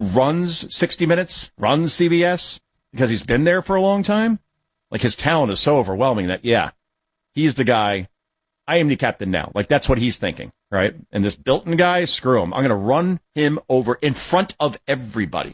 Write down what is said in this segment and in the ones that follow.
runs 60 Minutes, runs CBS, because he's been there for a long time. Like, his talent is so overwhelming that, yeah, he's the guy. I am the captain now. Like, that's what he's thinking, right? And this Bilton guy, screw him. I'm going to run him over in front of everybody.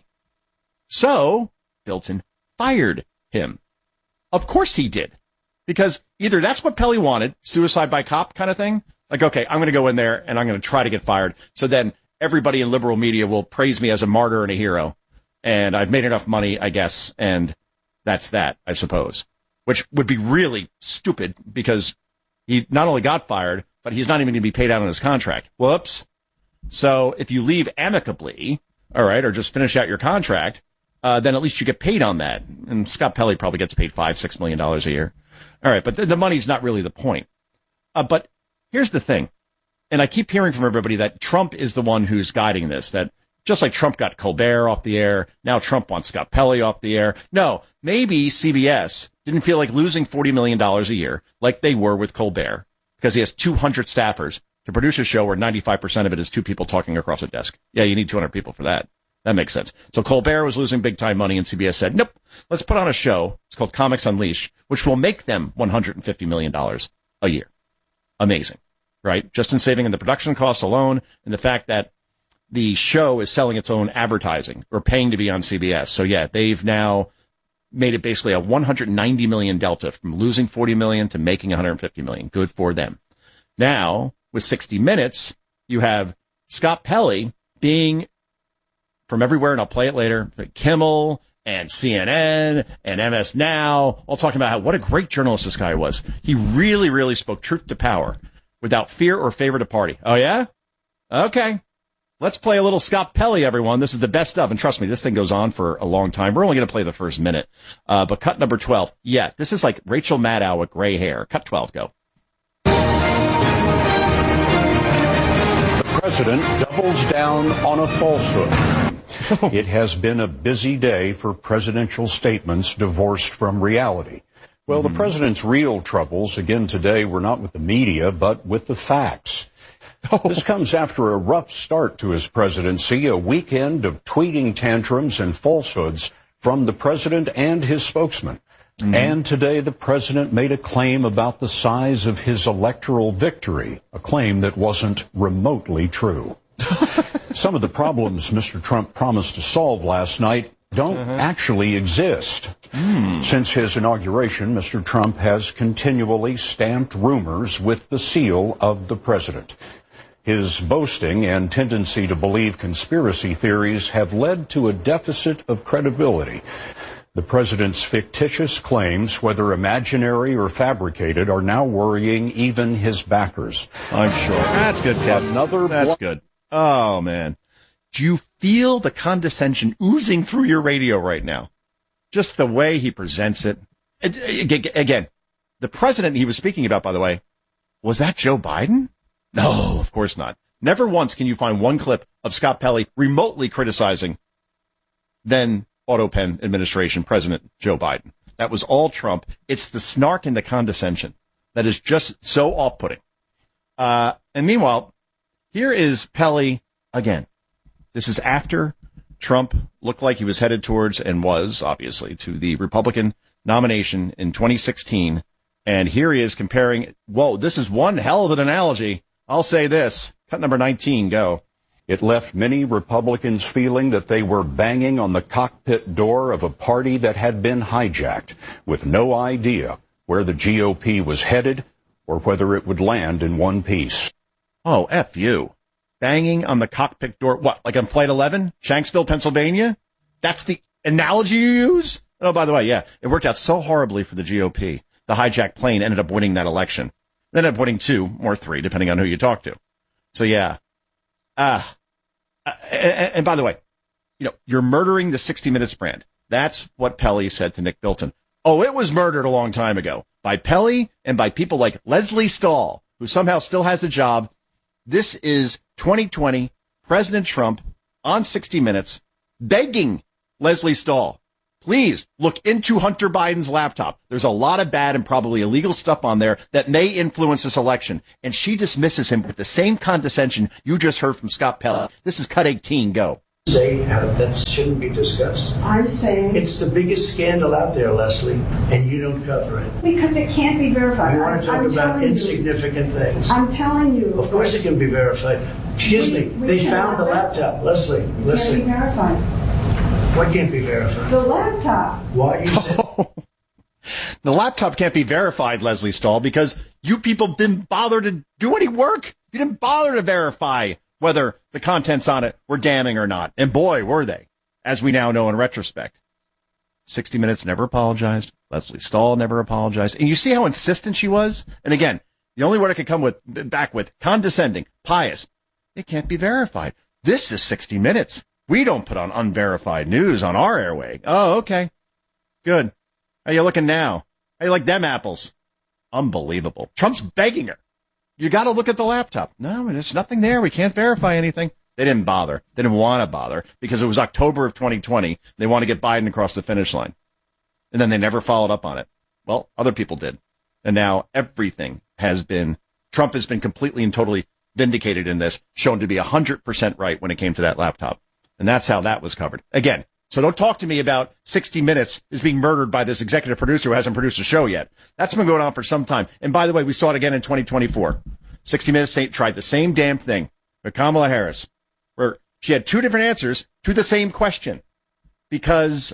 So, Bilton fired him. Of course he did. Because either that's what Pelley wanted, suicide by cop kind of thing. Like, okay, I'm going to go in there and I'm going to try to get fired. So then everybody in liberal media will praise me as a martyr and a hero. And I've made enough money, I guess. And that's that, I suppose. Which would be really stupid because he not only got fired, but he's not even going to be paid out on his contract. Whoops. So if you leave amicably, all right, or just finish out your contract, then at least you get paid on that. And Scott Pelley probably gets paid $5-6 million a year. All right, but the money's not really the point. But here's the thing. And I keep hearing from everybody that Trump is the one who's guiding this, that just like Trump got Colbert off the air, now Trump wants Scott Pelley off the air. No, maybe CBS didn't feel like losing $40 million a year like they were with Colbert because he has 200 staffers to produce a show where 95% of it is two people talking across a desk. Yeah, you need 200 people for that. That makes sense. So Colbert was losing big time money and CBS said, nope, let's put on a show. It's called Comics Unleashed, which will make them $150 million a year. Amazing, right? Just in saving in the production costs alone and the fact that the show is selling its own advertising or paying to be on CBS. So yeah, they've now made it basically a 190 million delta from losing 40 million to making 150 million. Good for them. Now with 60 Minutes, you have Scott Pelley being from everywhere, and I'll play it later, Kimmel and CNN and MS Now, all talking about what a great journalist this guy was. He really, really spoke truth to power without fear or favor to party. Oh yeah? Okay. Let's play a little Scott Pelley, everyone. This is the best of, and trust me, this thing goes on for a long time. We're only going to play the first minute. But cut number 12. Yeah, this is like Rachel Maddow with gray hair. Cut 12, go. The president doubles down on a falsehood. It has been a busy day for presidential statements divorced from reality. Well, the president's real troubles, again today, were not with the media, but with the facts. This comes after a rough start to his presidency, a weekend of tweeting tantrums and falsehoods from the president and his spokesman. And today the president made a claim about the size of his electoral victory, a claim that wasn't remotely true. Some of the problems Mr. Trump promised to solve last night don't actually exist. Since his inauguration, Mr. Trump has continually stamped rumors with the seal of the president. His boasting and tendency to believe conspiracy theories have led to a deficit of credibility. The president's fictitious claims, whether imaginary or fabricated, are now worrying even his backers. I'm sure. That's good, Kev. That's good. Oh, man. Do you feel the condescension oozing through your radio right now? Just the way he presents it. Again, the president he was speaking about, by the way, was that Joe Biden? No, of course not. Never once can you find one clip of Scott Pelley remotely criticizing then Autopen administration President Joe Biden. That was all Trump. It's the snark and the condescension that is just so off-putting. And meanwhile, here is Pelley again. This is after Trump looked like he was headed towards, and was, obviously, to the Republican nomination in 2016. And here he is comparing, whoa, this is one hell of an analogy. I'll say this. Cut number 19, go. It left many Republicans feeling that they were banging on the cockpit door of a party that had been hijacked, with no idea where the GOP was headed or whether it would land in one piece. Oh, F you. Banging on the cockpit door. What, like on Flight 11? Shanksville, Pennsylvania? That's the analogy you use? Oh, by the way, yeah, it worked out so horribly for the GOP. The hijacked plane ended up winning that election. They ended up winning 2 or 3, depending on who you talk to. So, yeah. And by the way, you're murdering the 60 Minutes brand. That's what Pelley said to Nick Bilton. Oh, it was murdered a long time ago by Pelley and by people like Leslie Stahl, who somehow still has a job. This is 2020, President Trump on 60 Minutes begging Leslie Stahl, please look into Hunter Biden's laptop. There's a lot of bad and probably illegal stuff on there that may influence this election. And she dismisses him with the same condescension you just heard from Scott Pelley. This is cut 18, go. Say that shouldn't be discussed. I'm saying it's the biggest scandal out there, Leslie, and you don't cover it. Because it can't be verified. You want to talk about insignificant things. I'm telling you. Of course it can be verified. Excuse me, they found the laptop. Leslie. It can't be verified. What can't be verified? The laptop. Why you said? The laptop can't be verified, Leslie Stahl, because you people didn't bother to do any work. You didn't bother to verify whether the contents on it were damning or not. And boy, were they, as we now know in retrospect. 60 Minutes never apologized. Leslie Stahl never apologized. And you see how insistent she was? And again, the only word I could come back with, condescending, pious. It can't be verified. This is 60 Minutes. We don't put on unverified news on our airway. Oh, okay. Good. How you looking now? How you like them apples? Unbelievable. Trump's begging her. You got to look at the laptop. No, there's nothing there. We can't verify anything. They didn't bother. They didn't want to bother because it was October of 2020. They want to get Biden across the finish line. And then they never followed up on it. Well, other people did. And now everything Trump has been completely and totally vindicated in this, shown to be 100% right when it came to that laptop. And that's how that was covered. Again, so don't talk to me about 60 Minutes is being murdered by this executive producer who hasn't produced a show yet. That's been going on for some time. And by the way, we saw it again in 2024. 60 Minutes tried the same damn thing with Kamala Harris, where she had two different answers to the same question. Because,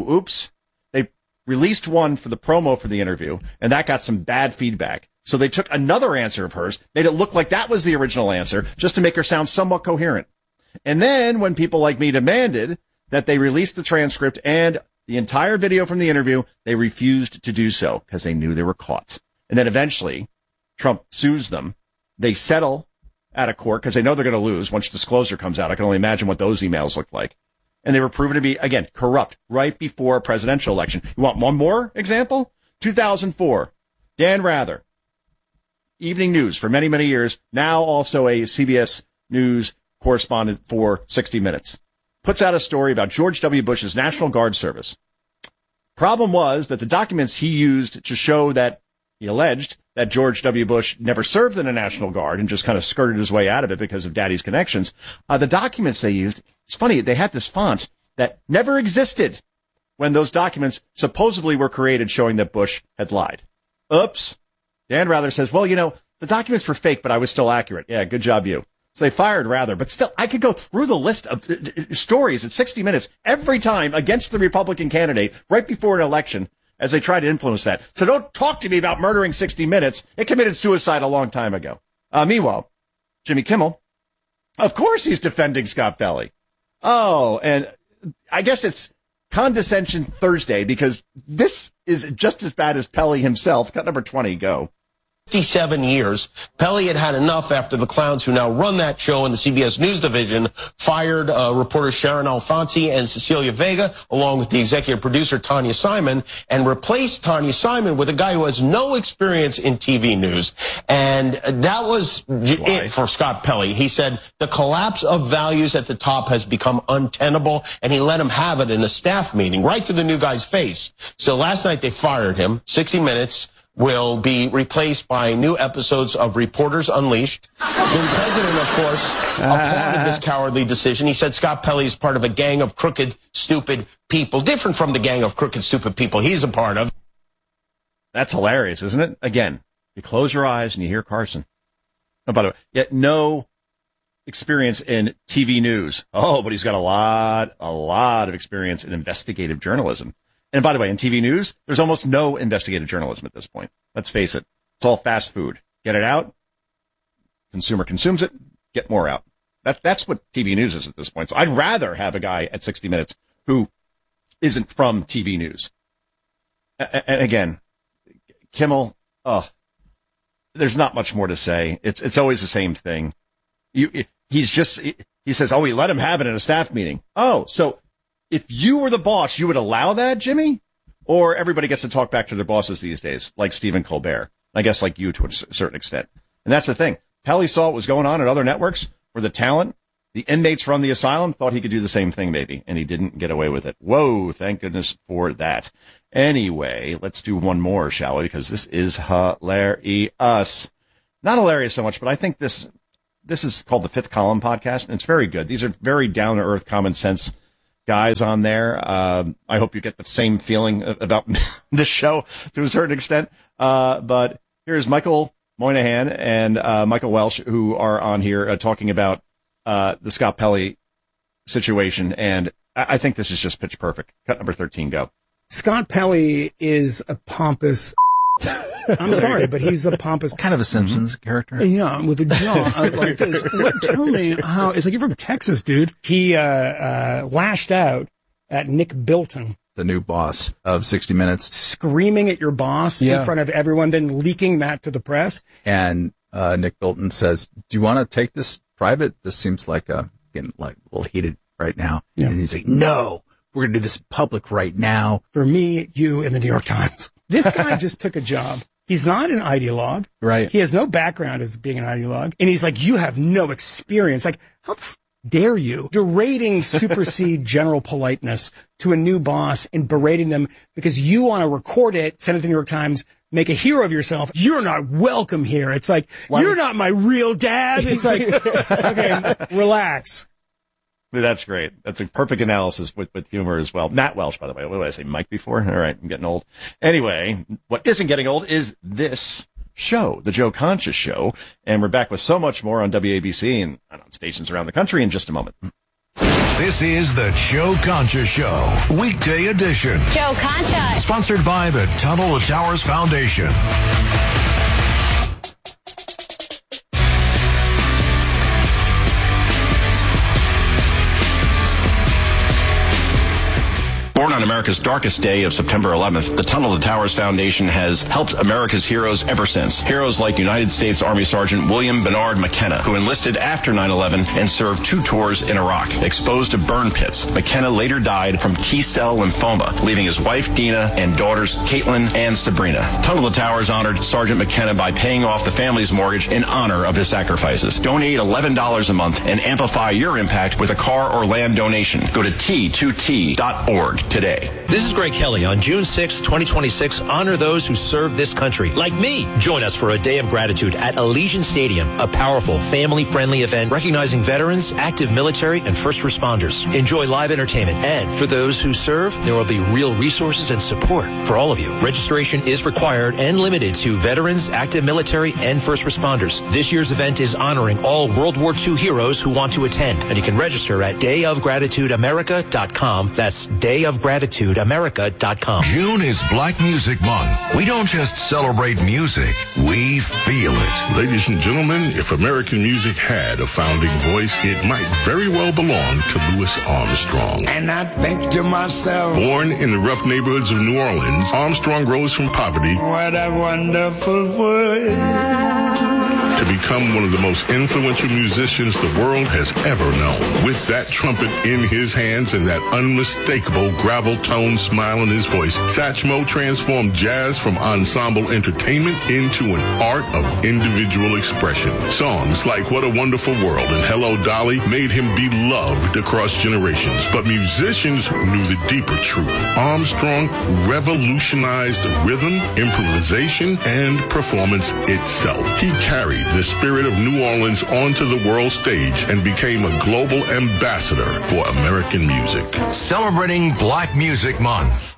they released one for the promo for the interview, and that got some bad feedback. So they took another answer of hers, made it look like that was the original answer, just to make her sound somewhat coherent. And then when people like me demanded that they release the transcript and the entire video from the interview, they refused to do so because they knew they were caught. And then eventually Trump sues them. They settle out of court because they know they're going to lose once disclosure comes out. I can only imagine what those emails looked like. And they were proven to be, again, corrupt right before a presidential election. You want one more example? 2004, Dan Rather, Evening News for many, many years, now also a CBS News correspondent for 60 Minutes, puts out a story about George W. Bush's National Guard service. Problem was that the documents he used to show that he alleged that George W. Bush never served in the National Guard and just kind of skirted his way out of it because of daddy's connections. The documents they used, it's funny, they had this font that never existed when those documents supposedly were created showing that Bush had lied. Oops. Dan Rather says, well, the documents were fake, but I was still accurate. Yeah, good job, you. So they fired Rather, but still, I could go through the list of stories at 60 Minutes every time against the Republican candidate right before an election as they try to influence that. So don't talk to me about murdering 60 Minutes. It committed suicide a long time ago. Meanwhile, Jimmy Kimmel, of course he's defending Scott Pelley. Oh, and I guess it's Condescension Thursday because this is just as bad as Pelley himself. Cut number 20, go. 57 years. Pelley had enough after the clowns who now run that show in the CBS News division fired reporters Sharon Alfonsi and Cecilia Vega, along with the executive producer Tanya Simon, and replaced Tanya Simon with a guy who has no experience in TV news. And that was it for Scott Pelley. He said the collapse of values at the top has become untenable, and he let him have it in a staff meeting right to the new guy's face. So last night they fired him. 60 Minutes will be replaced by new episodes of Reporters Unleashed. The president, of course, applauded this cowardly decision. He said Scott Pelley is part of a gang of crooked, stupid people, different from the gang of crooked, stupid people he's a part of. That's hilarious, isn't it? Again, you close your eyes and you hear Carson. Oh, by the way, yet no experience in TV news. Oh, but he's got a lot of experience in investigative journalism. And by the way, in TV news, there's almost no investigative journalism at this point. Let's face it. It's all fast food. Get it out. Consumer consumes it. Get more out. That's what TV news is at this point. So I'd rather have a guy at 60 Minutes who isn't from TV news. And again, Kimmel, there's not much more to say. It's always the same thing. He says, we let him have it in a staff meeting. Oh, so if you were the boss, you would allow that, Jimmy? Or everybody gets to talk back to their bosses these days, like Stephen Colbert. I guess like you to a certain extent. And that's the thing. Pelley saw what was going on at other networks where the talent, the inmates run the asylum, thought he could do the same thing maybe, and he didn't get away with it. Whoa, thank goodness for that. Anyway, let's do one more, shall we? Because this is hilarious. Not hilarious so much, but I think this this is called the Fifth Column podcast, and it's very good. These are very down-to-earth, common-sense guys on there. I hope you get the same feeling about this show to a certain extent. But here's Michael Moynihan and Michael Welsh, who are on here talking about the Scott Pelley situation, and I think this is just pitch perfect. Cut number 13, go. Scott Pelley is a pompous... I'm sorry, but he's a pompous... Kind of a Simpsons character. Yeah, with a jaw like this. Tell me how... It's like, you're from Texas, dude. He lashed out at Nick Bilton, the new boss of 60 Minutes. Screaming at your boss in front of everyone, then leaking that to the press. And Nick Bilton says, do you want to take this private? This seems like getting like a little heated right now. Yeah. And he's like, no, we're going to do this public right now. For me, you, and the New York Times. This guy just took a job. He's not an ideologue. Right. He has no background as being an ideologue. And he's like, you have no experience. Like, how dare you? Degrading supersede general politeness to a new boss and berating them because you want to record it, send it to the New York Times, make a hero of yourself. You're not welcome here. It's like, you're not my real dad. It's like, okay, relax. That's great. That's a perfect analysis with humor as well. Matt Welsh, by the way. What did I say? Mike before? All right. I'm getting old. Anyway, what isn't getting old is this show, the Joe Concha Show. And we're back with so much more on WABC and on stations around the country in just a moment. This is the Joe Concha Show, weekday edition. Joe Concha. Sponsored by the Tunnel to Towers Foundation. Born on America's darkest day of September 11th, the Tunnel to Towers Foundation has helped America's heroes ever since. Heroes like United States Army Sergeant William Bernard McKenna, who enlisted after 9/11 and served 2 tours in Iraq. Exposed to burn pits, McKenna later died from T-cell lymphoma, leaving his wife Dina and daughters Caitlin and Sabrina. Tunnel to Towers honored Sergeant McKenna by paying off the family's mortgage in honor of his sacrifices. Donate $11 a month and amplify your impact with a car or land donation. Go to T2T.org today. This is Greg Kelly. On June 6, 2026, honor those who serve this country, like me. Join us for a day of gratitude at Elysian Stadium, a powerful, family-friendly event recognizing veterans, active military, and first responders. Enjoy live entertainment, and for those who serve, there will be real resources and support for all of you. Registration is required and limited to veterans, active military, and first responders. This year's event is honoring all World War II heroes who want to attend, and you can register at dayofgratitudeamerica.com. That's dayofgratitudeamerica.com. June is Black Music Month. We don't just celebrate music, we feel it. Ladies and gentlemen, if American music had a founding voice, it might very well belong to Louis Armstrong. And I think to myself, born in the rough neighborhoods of New Orleans, Armstrong rose from poverty. What a wonderful world. To become one of the most influential musicians the world has ever known. With that trumpet in his hands and that unmistakable gravel tone smile in his voice, Satchmo transformed jazz from ensemble entertainment into an art of individual expression. Songs like What a Wonderful World and Hello Dolly made him beloved across generations. But musicians knew the deeper truth. Armstrong revolutionized rhythm, improvisation, and performance itself. He carried the spirit of New Orleans onto the world stage and became a global ambassador for American music. Celebrating Black Music Month.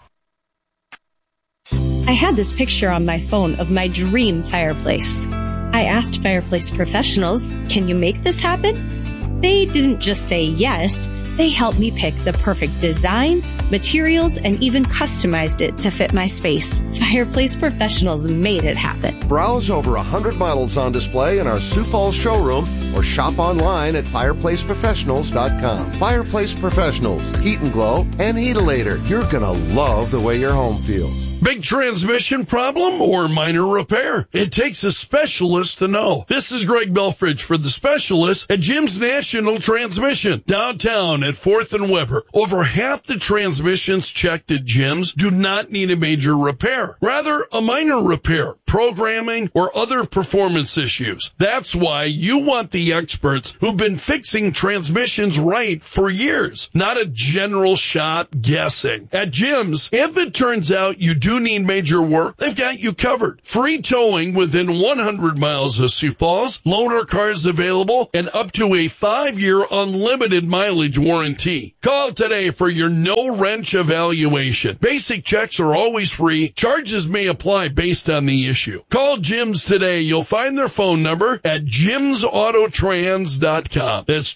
I had this picture on my phone of my dream fireplace. I asked fireplace professionals, can you make this happen? They didn't just say yes, they helped me pick the perfect design, materials, and even customized it to fit my space. Fireplace professionals made it happen. Browse over 100 models on display in our Sioux Falls showroom or shop online at fireplaceprofessionals.com. Fireplace Professionals, heat and glow and Heatilator. You're gonna love the way your home feels. Big transmission problem or minor repair? It takes a specialist to know. This is Greg Belfridge for the specialist at Jim's National Transmission, downtown at 4th and Weber. Over half the transmissions checked at Jim's do not need a major repair, rather a minor repair. programming, or other performance issues. That's why you want the experts who've been fixing transmissions right for years, not a general shot guessing. At Jim's, if it turns out you do need major work, they've got you covered. Free towing within 100 miles of Sioux Falls, loaner cars available, and up to a 5-year unlimited mileage warranty. Call today for your no-wrench evaluation. Basic checks are always free. Charges may apply based on the issue. Call Jim's today. You'll find their phone number at jimsautotrans.com. That's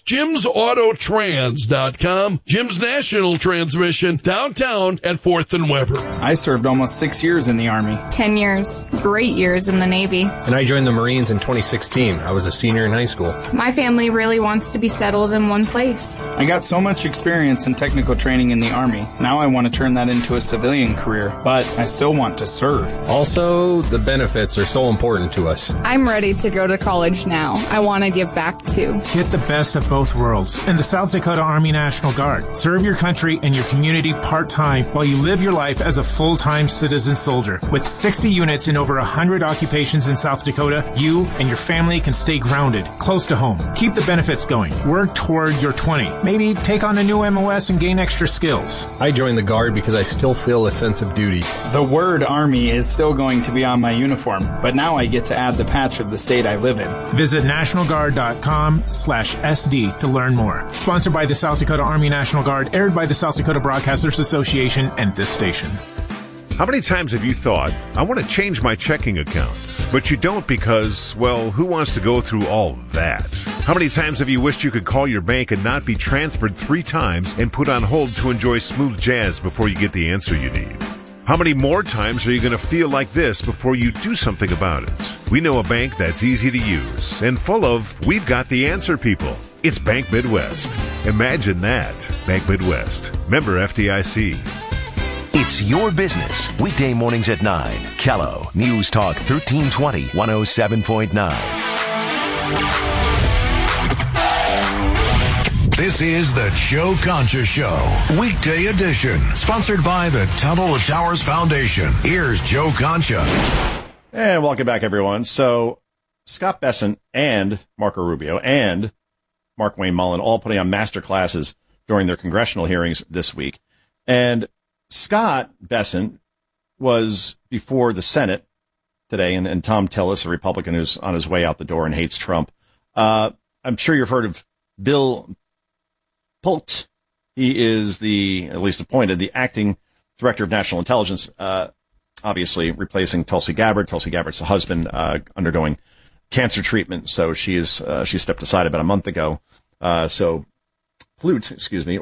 jimsautotrans.com. Jim's National Transmission, downtown at 4th and Weber. I served almost 6 years in the Army. 10 years. Great years in the Navy. And I joined the Marines in 2016. I was a senior in high school. My family really wants to be settled in one place. I got so much experience and technical training in the Army. Now I want to turn that into a civilian career, but I still want to serve. Also, the benefits are so important to us. I'm ready to go to college now. I want to give back too. Get the best of both worlds in the South Dakota Army National Guard. Serve your country and your community part-time while you live your life as a full-time citizen soldier. With 60 units in over 100 occupations in South Dakota, you and your family can stay grounded, close to home. Keep the benefits going. Work toward your 20. Maybe take on a new MOS and gain extra skills. I joined the Guard because I still feel a sense of duty. The word Army is still going to be on my uniform, but now I get to add the patch of the state I live in. Visit nationalguard.com/SD to learn more. Sponsored by the South Dakota Army National Guard, aired by the South Dakota Broadcasters Association and this station. How many times have you thought, I want to change my checking account, but you don't because, well, who wants to go through all that? How many times have you wished you could call your bank and not be transferred 3 times and put on hold to enjoy smooth jazz before you get the answer you need? How many more times are you going to feel like this before you do something about it? We know a bank that's easy to use and full of we've got the answer people. It's Bank Midwest. Imagine that. Bank Midwest. Member FDIC. It's your business. Weekday mornings at 9. Kello News Talk 1320 107.9. This is the Joe Concha Show, weekday edition, sponsored by the Tunnel to Towers Foundation. Here's Joe Concha. And welcome back, everyone. So Scott Bessent and Marco Rubio and Mark Wayne Mullen all putting on master classes during their congressional hearings this week. And Scott Bessent was before the Senate today, and Tom Tillis, a Republican who's on his way out the door and hates Trump. I'm sure you've heard of Bill Pult. He is at least appointed, the acting director of national intelligence, obviously replacing Tulsi Gabbard. Tulsi Gabbard's the husband, undergoing cancer treatment. So she stepped aside about a month ago. So Plut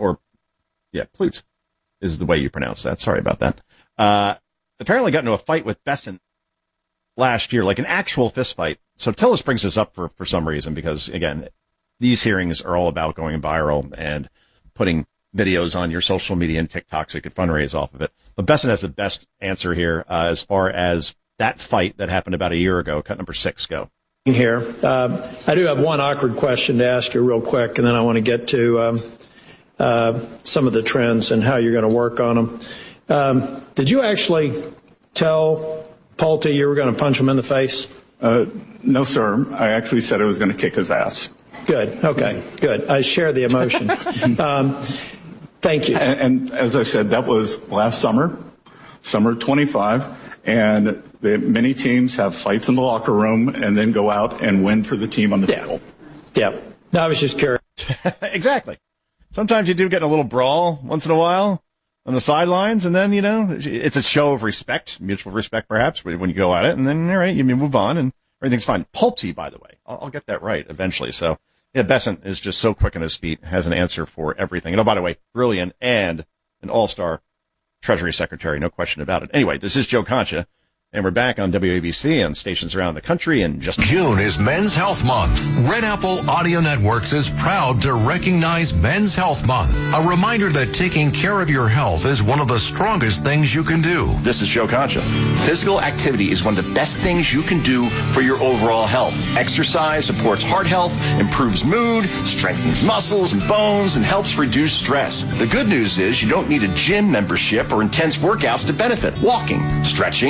is the way you pronounce that. Sorry about that. Apparently got into a fight with Bessent last year, like an actual fist fight. So Tillis brings this up for some reason, because again, these hearings are all about going viral and putting videos on your social media and TikTok so you could fundraise off of it. But Bessent has the best answer here, as far as that fight that happened about a year ago. Cut number 6, go. Here. I do have one awkward question to ask you real quick, and then I want to get to some of the trends and how you're going to work on them. Did you actually tell Pulte you were going to punch him in the face? No, sir. I actually said I was going to kick his ass. Good. Okay. Good. I share the emotion. Thank you. And as I said, that was last summer 25, and many teams have fights in the locker room and then go out and win for the team on the field. Yeah. No, I was just curious. Exactly. Sometimes you do get in a little brawl once in a while on the sidelines, and then, it's a show of respect, mutual respect perhaps, when you go at it, and then, all right, you move on, and everything's fine. Pulte, by the way. I'll get that right eventually. So, yeah, Bessent is just so quick on his feet, has an answer for everything. And, oh, by the way, brilliant and an all-star Treasury Secretary, no question about it. Anyway, this is Joe Concha, and we're back on WABC on stations around the country in just June is Men's Health Month. Red Apple Audio Networks is proud to recognize Men's Health Month. A reminder that taking care of your health is one of the strongest things you can do. This is Joe Concha. Physical activity is one of the best things you can do for your overall health. Exercise supports heart health, improves mood, strengthens muscles and bones, and helps reduce stress. The good news is you don't need a gym membership or intense workouts to benefit. Walking, stretching, biking,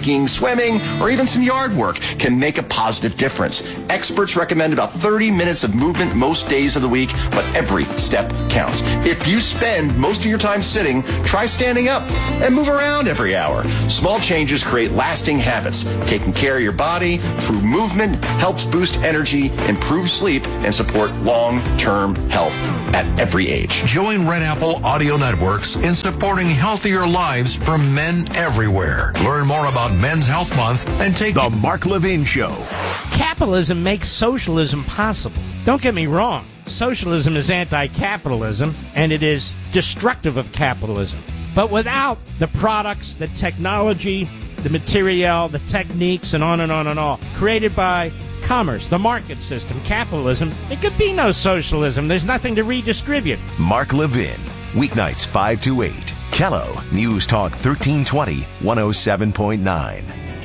hiking, swimming, or even some yard work can make a positive difference. Experts recommend about 30 minutes of movement most days of the week, but every step counts. If you spend most of your time sitting, try standing up and move around every hour. Small changes create lasting habits. Taking care of your body through movement helps boost energy, improve sleep, and support long-term health at every age. Join Red Apple Audio Networks in supporting healthier lives for men everywhere. Learn more about Men's Health Month and take The Mark Levin Show. Capitalism makes socialism possible. Don't get me wrong. Socialism is anti-capitalism, and it is destructive of capitalism. But without the products, the technology, the material, the techniques, and on and on and on, created by commerce, the market system, capitalism, there could be no socialism. There's nothing to redistribute. Mark Levin, weeknights 5 to 8. Kello, News Talk 1320, 107.9.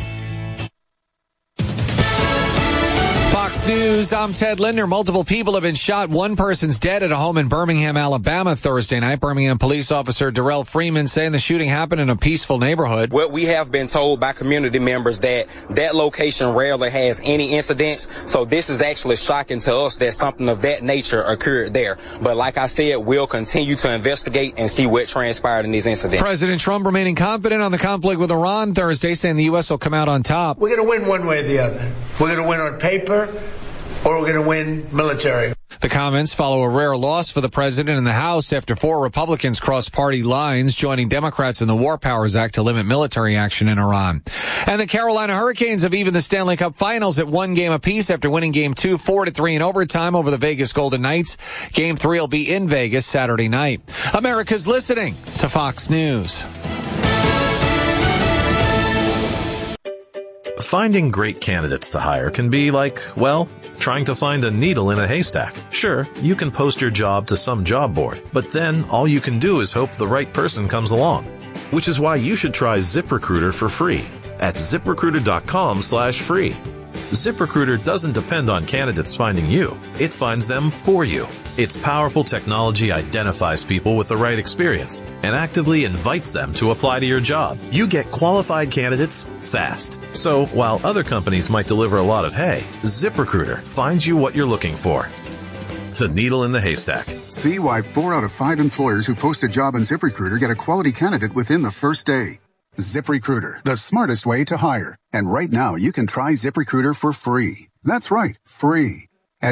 Fox News, I'm Ted Linder. Multiple people have been shot. One person's dead at a home in Birmingham, Alabama Thursday night. Birmingham police officer Darrell Freeman saying the shooting happened in a peaceful neighborhood. What we have been told by community members that location rarely has any incidents. So this is actually shocking to us that something of that nature occurred there. But like I said, we'll continue to investigate and see what transpired in these incidents. President Trump remaining confident on the conflict with Iran Thursday, saying the U.S. will come out on top. We're going to win one way or the other. We're going to win on paper, or we're going to win military. The comments follow a rare loss for the president in the House after 4 Republicans crossed party lines, joining Democrats in the War Powers Act to limit military action in Iran. And the Carolina Hurricanes have evened the Stanley Cup Finals at 1 game apiece after winning Game 2 4-3 in overtime over the Vegas Golden Knights. Game 3 will be in Vegas Saturday night. America's listening to Fox News. Finding great candidates to hire can be like, well, trying to find a needle in a haystack. Sure, you can post your job to some job board, but then all you can do is hope the right person comes along. Which is why you should try ZipRecruiter for free at ZipRecruiter.com/free. ZipRecruiter doesn't depend on candidates finding you. It finds them for you. Its powerful technology identifies people with the right experience and actively invites them to apply to your job. You get qualified candidates fast. So while other companies might deliver a lot of hay, ZipRecruiter finds you what you're looking for. The needle in the haystack. See why 4 out of 5 employers who post a job on ZipRecruiter get a quality candidate within the first day. ZipRecruiter, the smartest way to hire. And right now you can try ZipRecruiter for free. That's right, free. At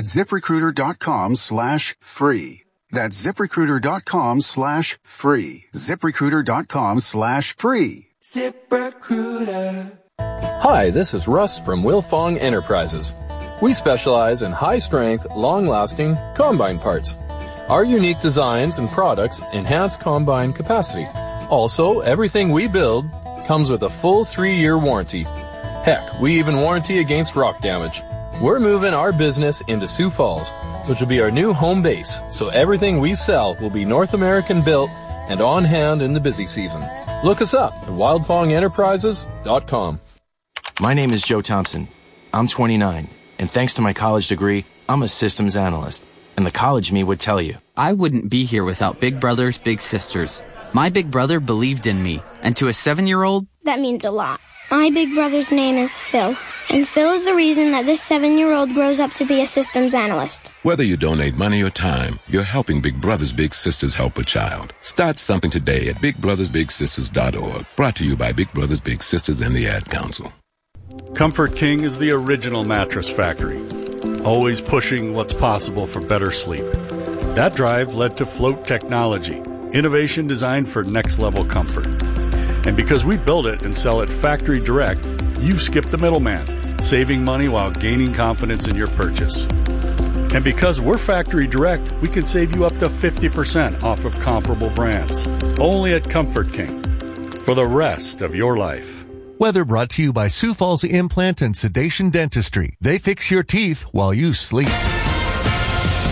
ZipRecruiter.com/free. That's ZipRecruiter.com/free. ZipRecruiter.com/free. ZipRecruiter. Hi, this is Russ from Wilfong Enterprises. We specialize in high-strength, long-lasting combine parts. Our unique designs and products enhance combine capacity. Also, everything we build comes with a full 3-year warranty. Heck, we even warranty against rock damage. We're moving our business into Sioux Falls, which will be our new home base, so everything we sell will be North American built and on hand in the busy season. Look us up at wildfongenterprises.com. My name is Joe Thompson. I'm 29, and thanks to my college degree, I'm a systems analyst. And the college me would tell you, I wouldn't be here without Big Brothers Big Sisters. My big brother believed in me, and to a 7-year-old, that means a lot. My big brother's name is Phil, and Phil is the reason that this 7-year-old grows up to be a systems analyst. Whether you donate money or time, you're helping Big Brothers Big Sisters help a child. Start something today at BigBrothersBigSisters.org. Brought to you by Big Brothers Big Sisters and the Ad Council. Comfort King is the original mattress factory, always pushing what's possible for better sleep. That drive led to Float Technology, innovation designed for next-level comfort. And because we build it and sell it factory direct, you skip the middleman, saving money while gaining confidence in your purchase. And because we're factory direct, we can save you up to 50% off of comparable brands. Only at Comfort King. For the rest of your life. Weather brought to you by Sioux Falls Implant and Sedation Dentistry. They fix your teeth while you sleep.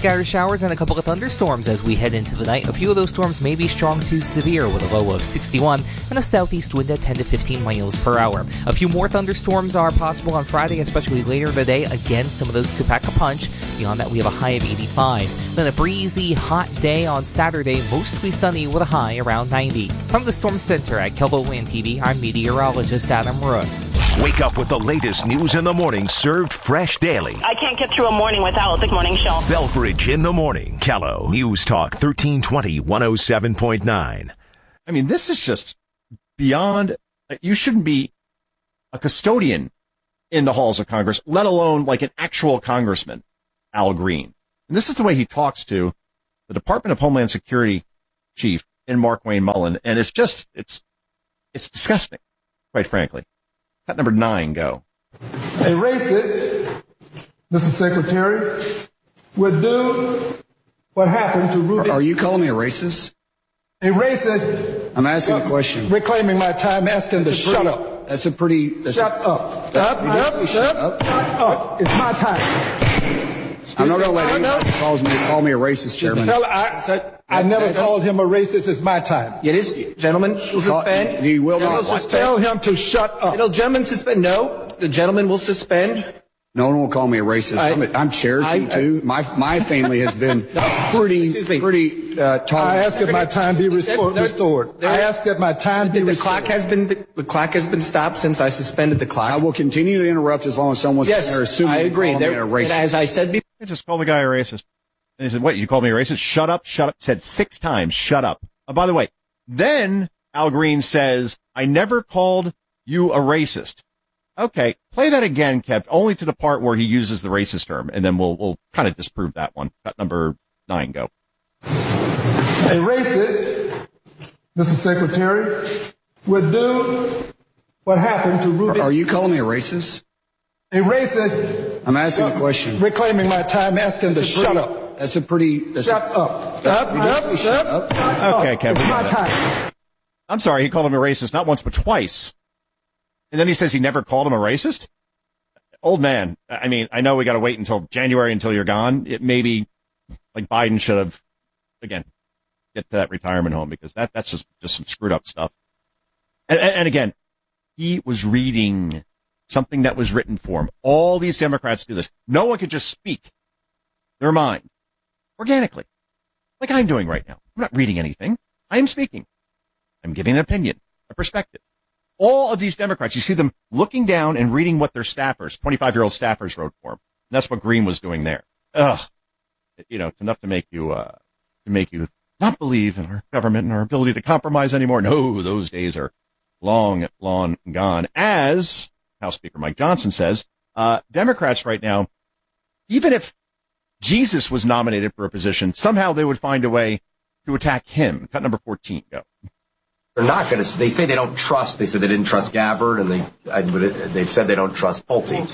scattered showers and a couple of thunderstorms as we head into the night. A few of those storms may be strong to severe with a low of 61 and a southeast wind at 10 to 15 miles per hour. A few more thunderstorms are possible on Friday, especially later in the day. Again, some of those could pack a punch. Beyond that, we have a high of 85. Then a breezy, hot day on Saturday, mostly sunny with a high around 90. From the Storm Center at KELVO-WIN TV, I'm meteorologist Adam Root. Wake up with the latest news in the morning, served fresh daily. I can't get through a morning without the morning show. Belfridge in the morning. Kello News Talk 1320 107.9. I mean, this is just beyond. You shouldn't be a custodian in the halls of Congress, let alone like an actual congressman, Al Green. And this is the way he talks to the Department of Homeland Security chief in Mark Wayne Mullen. And it's just, it's disgusting, quite frankly. Cut number 9, go. A racist, Mr. Secretary, would do what happened to Rudy. Are you calling me a racist? A racist. I'm asking a question. Reclaiming my time, asking to shut up. That's a pretty. Shut up. Shut up. It's my time. I'm not going to let anybody call me a racist, Chairman. I never called him a racist. It's my time. It is, gentlemen. Will suspend. You will not. Tell him to shut up. It'll, gentlemen, suspend. No, the gentleman will suspend. No one will call me a racist. I'm Cherokee too. My family has been pretty tolerant. I ask that my time be restored. I ask that my time be restored. The clock has been stopped since I suspended the clock. I will continue to interrupt as long as someone's there assuming I agree. Me a racist. As I said before, I just called the guy a racist. And he said, "What? You called me a racist? Shut up, shut up." Said 6 times, "Shut up." Oh, by the way, then Al Green says, "I never called you a racist." Okay, play that again, Kev, only to the part where he uses the racist term, and then we'll kind of disprove that one. Cut number 9, go. A racist, Mr. Secretary, would do what happened to Rudy. Are you calling me a racist? A racist. I'm asking a question. Reclaiming my time, asking to shut up. That's a pretty. Shut up. Shut up. Okay, Kev. It's my time. I'm sorry, he called him a racist not once but twice. And then he says he never called him a racist? Old man, I mean, I know we got to wait until January until you're gone. It may be like Biden should have, again, get to that retirement home because that's just some screwed up stuff. And again, he was reading something that was written for him. All these Democrats do this. No one can just speak their mind organically, like I'm doing right now. I'm not reading anything. I am speaking. I'm giving an opinion, a perspective. All of these Democrats, you see them looking down and reading what their staffers, 25-year-old staffers wrote for them. And that's what Green was doing there. Ugh. You know, it's enough to make you not believe in our government and our ability to compromise anymore. No, those days are long gone. As House Speaker Mike Johnson says, Democrats right now, even if Jesus was nominated for a position, somehow they would find a way to attack him. Cut number 14, go. They're not going to. They say they don't trust. They said they didn't trust Gabbard, and they've said they don't trust Pulte.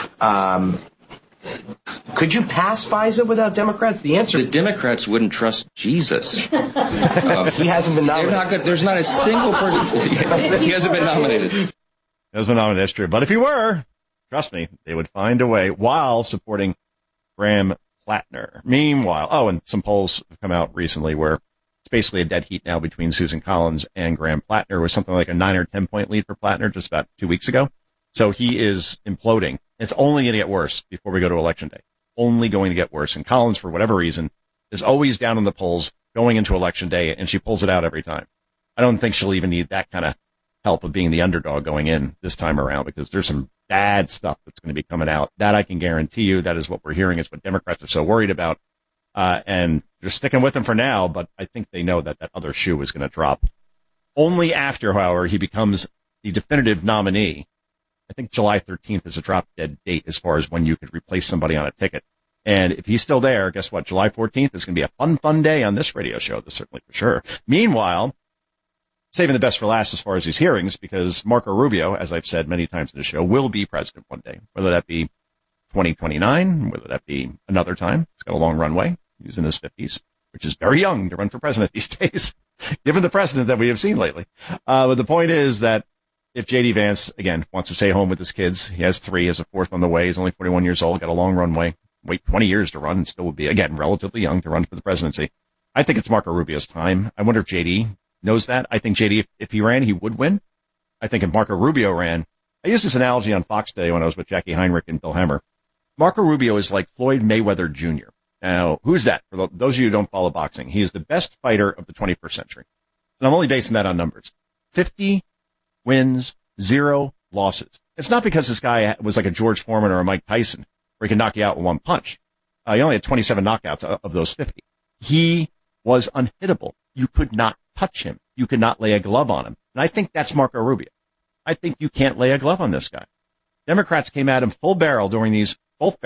Could you pass FISA without Democrats? The answer: the Democrats wouldn't trust Jesus. He hasn't been nominated. There's not a single person. He hasn't been nominated. He hasn't been nominated. That's true. But if he were, trust me, they would find a way while supporting Graham Plattner. Meanwhile, and some polls have come out recently where it's basically a dead heat now between Susan Collins and Graham Plattner, with something like a 9 or 10 point lead for Plattner just about 2 weeks ago. So he is imploding. It's only going to get worse before we go to Election Day. Only going to get worse. And Collins, for whatever reason, is always down in the polls going into Election Day, and she pulls it out every time. I don't think she'll even need that kind of help of being the underdog going in this time around, because there's some bad stuff that's going to be coming out. That I can guarantee you. That is what we're hearing. It's what Democrats are so worried about. And they're sticking with him for now, but I think they know that other shoe is going to drop. Only after, however, he becomes the definitive nominee. I think July 13th is a drop-dead date as far as when you could replace somebody on a ticket. And if he's still there, guess what? July 14th is going to be a fun day on this radio show. That's certainly for sure. Meanwhile, saving the best for last as far as these hearings, because Marco Rubio, as I've said many times in the show, will be president one day, whether that be 2029, whether that be another time. He's got a long runway. He's in his 50s, which is very young to run for president these days, given the precedent that we have seen lately. But the point is that if J.D. Vance, again, wants to stay home with his kids, he has 3, has a 4th on the way, he's only 41 years old, got a long runway, wait 20 years to run and still would be, again, relatively young to run for the presidency. I think it's Marco Rubio's time. I wonder if JD knows that. I think JD, if he ran, he would win. I think if Marco Rubio ran, I used this analogy on Fox today when I was with Jackie Heinrich and Bill Hemmer. Marco Rubio is like Floyd Mayweather Jr. Now, who's that? For those of you who don't follow boxing, he is the best fighter of the 21st century. And I'm only basing that on numbers. 50 wins, 0 losses. It's not because this guy was like a George Foreman or a Mike Tyson, where he can knock you out with one punch. He only had 27 knockouts of those 50. He was unhittable. You could not touch him. You could not lay a glove on him. And I think that's Marco Rubio. I think you can't lay a glove on this guy. Democrats came at him full barrel during these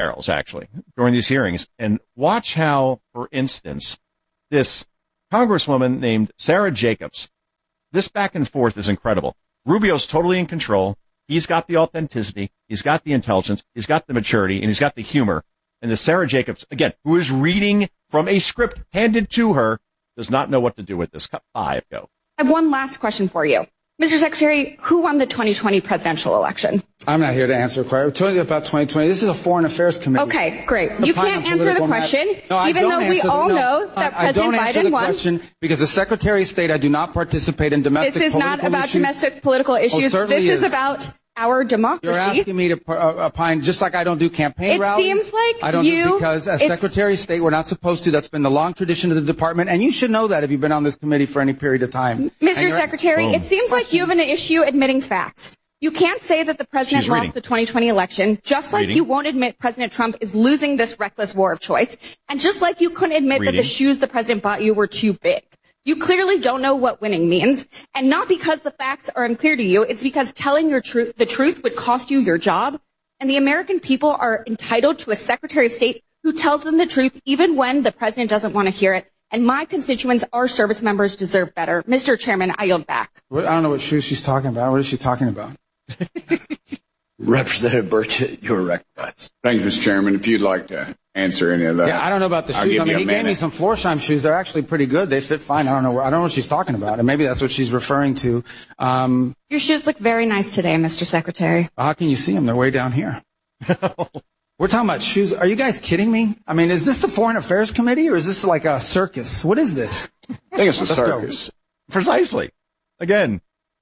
hearings. And watch how, for instance, this Congresswoman named Sarah Jacobs, this back and forth is incredible. Rubio's totally in control. He's got the authenticity. He's got the intelligence. He's got the maturity, and he's got the humor. And the Sarah Jacobs, again, who is reading from a script handed to her, does not know what to do with this. Cut 5, go. I have one last question for you. Mr. Secretary, who won the 2020 presidential election? I'm not here to answer a question. We're talking about 2020. This is a foreign affairs committee. Okay, great. You can't answer the question, even though we all know that President Biden won. I don't answer the question because the Secretary of State, I do not participate in domestic political issues. This is not about domestic political issues. This is about our democracy. You're asking me to opine, just like I don't do campaign rallies. It seems like I don't do because as Secretary of State, we're not supposed to. That's been the long tradition of the department, and you should know that if you've been on this committee for any period of time. Mr. Secretary, it seems like you have an issue admitting facts. You can't say that the president lost the 2020 election, just like you won't admit President Trump is losing this reckless war of choice, and just like you couldn't admit that the shoes the president bought you were too big. You clearly don't know what winning means, and not because the facts are unclear to you, it's because telling the truth would cost you your job, and the American people are entitled to a Secretary of State who tells them the truth even when the president doesn't want to hear it, and my constituents, our service members, deserve better. Mr. Chairman, I yield back. I don't know what shoes she's talking about. What is she talking about? Representative Burchett, you're recognized. Thank you, Mr. Chairman. If you'd like to answer any of that. Yeah, I don't know about the shoes. I mean, he gave me some Florsheim shoes. They're actually pretty good. They fit fine. I don't know what she's talking about, and maybe that's what she's referring to. Your shoes look very nice today, Mr. Secretary. How can you see them? They're way down here. We're talking about shoes. Are you guys kidding me? I mean, is this the Foreign Affairs Committee, or is this like a circus? What is this? I think it's a circus. Precisely. Again.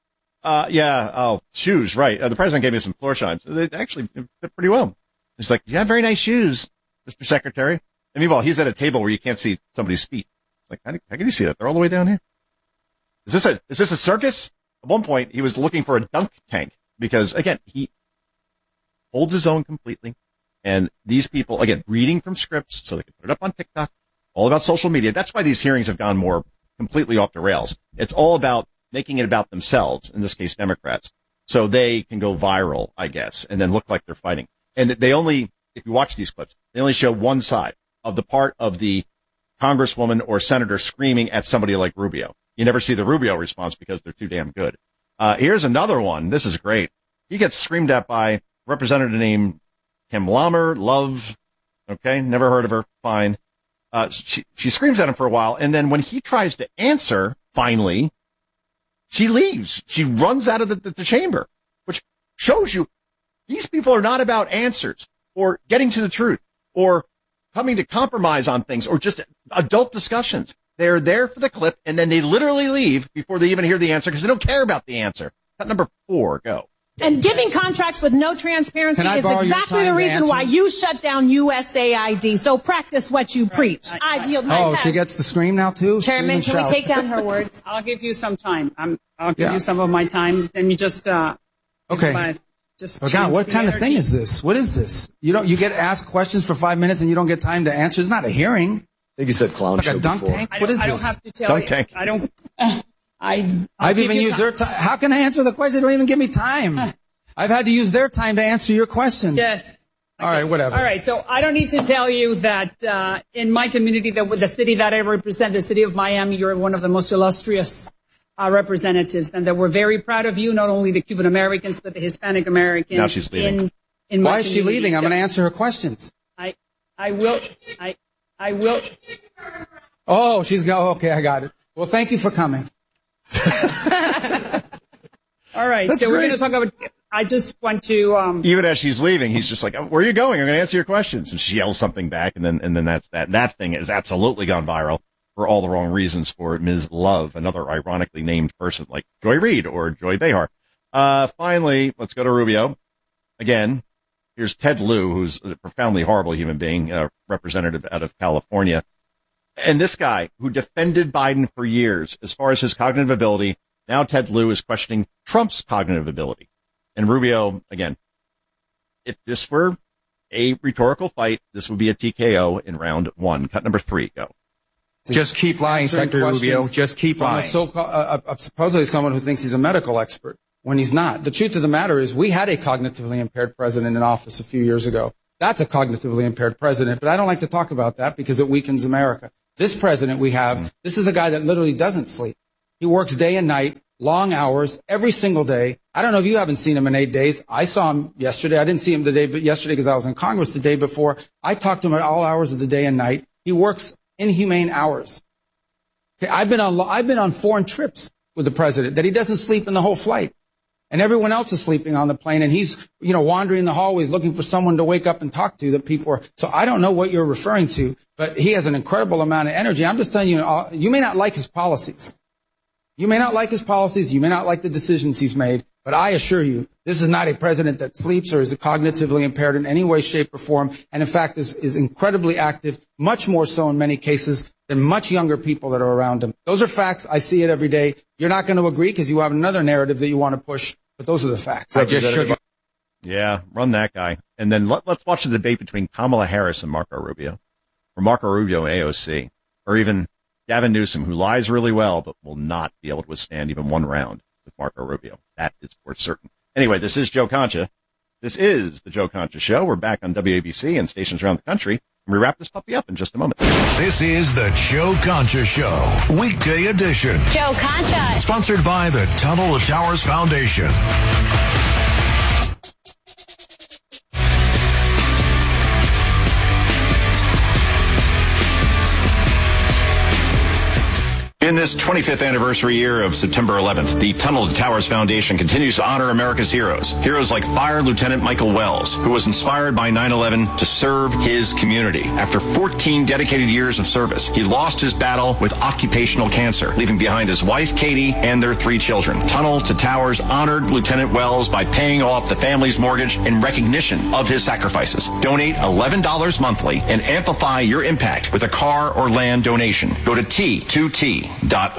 Shoes, right. The president gave me some Florsheims. They actually fit pretty well. He's like, you have very nice shoes, Mr. Secretary. And meanwhile, he's at a table where you can't see somebody's feet. It's like, how can you see that? They're all the way down here. Is this a circus? At one point, he was looking for a dunk tank because, again, he holds his own completely. And these people, again, reading from scripts so they can put it up on TikTok, all about social media. That's why these hearings have gone more completely off the rails. It's all about making it about themselves, in this case, Democrats, so they can go viral, I guess, and then look like they're fighting. And they only, if you watch these clips, they only show one side of the part of the congresswoman or senator screaming at somebody like Rubio. You never see the Rubio response because they're too damn good. Here's another one. This is great. He gets screamed at by representative named Kim Love. Okay, never heard of her. Fine. She screams at him for a while, and then when he tries to answer, finally, she leaves. She runs out of the chamber, which shows you these people are not about answers or getting to the truth or coming to compromise on things or just adult discussions. They're there for the clip, and then they literally leave before they even hear the answer because they don't care about the answer. Cut number 4, go. And giving contracts with no transparency is exactly the reason why you shut down USAID. So practice what you preach. I've yielded my time. She gets to scream now, too? Chairman, can we take down her words? I'll give you some time. I'll give you some of my time. Then you just... okay. God, what kind of thing is this? What is this? You get asked questions for 5 minutes and you don't get time to answer. It's not a hearing. I think you said clown show like a dunk before. tank? What is this? I don't have to tell dunk you. Tank. I don't... I've even used their time. How can I answer the question? They don't even give me time. I've had to use their time to answer your questions. Yes. Okay. All right, whatever. All right, so I don't need to tell you that in my community, the city that I represent, the city of Miami, you're one of the most illustrious representatives, and that we're very proud of you, not only the Cuban Americans, but the Hispanic Americans. Now she's leaving. In my Why is she leaving? I'm going to answer her questions. I will. Oh, okay, I got it. Well, thank you for coming. All right, so we're going to talk about. I just want to. Even as she's leaving, he's just like, "Where are you going? I'm going to answer your questions." And she yells something back, and then that's that. That thing has absolutely gone viral for all the wrong reasons for Ms. Love, another ironically named person like Joy Reid or Joy Behar. Finally, let's go to Rubio again. Here's Ted Lieu, who's a profoundly horrible human being, representative out of California. And this guy who defended Biden for years as far as his cognitive ability, now Ted Lieu is questioning Trump's cognitive ability. And Rubio, again, if this were a rhetorical fight, this would be a TKO in round 1. Cut number 3, go. Just keep lying, Secretary Rubio. Just keep lying. Supposedly someone who thinks he's a medical expert when he's not. The truth of the matter is we had a cognitively impaired president in office a few years ago. That's a cognitively impaired president, but I don't like to talk about that because it weakens America. This president we have, this is a guy that literally doesn't sleep. He works day and night, long hours, every single day. I don't know if you haven't seen him in 8 days. I saw him yesterday. I didn't see him yesterday because I was in Congress the day before. I talked to him at all hours of the day and night. He works inhumane hours. Okay, I've been on foreign trips with the president that he doesn't sleep in the whole flight. And everyone else is sleeping on the plane, and he's, wandering the hallways looking for someone to wake up and talk to that people are. So I don't know what you're referring to, but he has an incredible amount of energy. I'm just telling you, you may not like his policies. You may not like his policies. You may not like the decisions he's made, but I assure you, this is not a president that sleeps or is cognitively impaired in any way, shape, or form. And in fact, is incredibly active, much more so in many cases than much younger people that are around him. Those are facts. I see it every day. You're not going to agree because you have another narrative that you want to push, but those are the facts. Yeah, run that guy. And then let's watch the debate between Kamala Harris and Marco Rubio, or Marco Rubio and AOC, or even Gavin Newsom, who lies really well but will not be able to withstand even one round with Marco Rubio. That is for certain. Anyway, this is Joe Concha. This is the Joe Concha Show. We're back on WABC and stations around the country. We wrap this puppy up in just a moment. This is the Joe Concha Show, weekday edition. Joe Concha. Sponsored by the Tunnel to Towers Foundation. In this 25th anniversary year of September 11th, the Tunnel to Towers Foundation continues to honor America's heroes. Heroes like Fire Lieutenant Michael Wells, who was inspired by 9/11 to serve his community. After 14 dedicated years of service, he lost his battle with occupational cancer, leaving behind his wife, Katie, and their 3 children. Tunnel to Towers honored Lieutenant Wells by paying off the family's mortgage in recognition of his sacrifices. Donate $11 monthly and amplify your impact with a car or land donation. Go to T2T.org.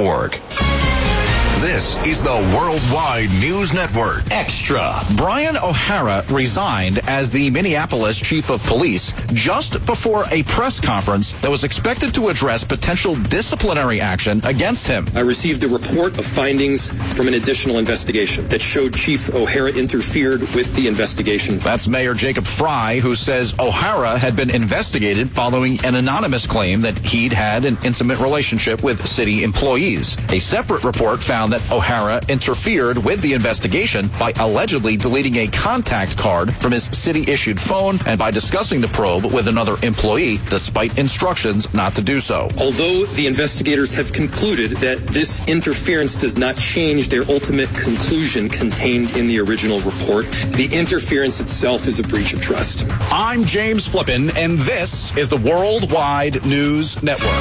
This is the Worldwide News Network. Extra. Brian O'Hara resigned as the Minneapolis chief of police just before a press conference that was expected to address potential disciplinary action against him. I received a report of findings from an additional investigation that showed Chief O'Hara interfered with the investigation. That's Mayor Jacob Fry, who says O'Hara had been investigated following an anonymous claim that he'd had an intimate relationship with city employees. A separate report found that O'Hara interfered with the investigation by allegedly deleting a contact card from his city-issued phone and by discussing the probe with another employee, despite instructions not to do so. Although the investigators have concluded that this interference does not change their ultimate conclusion contained in the original report, the interference itself is a breach of trust. I'm James Flippin, and this is the Worldwide News Network.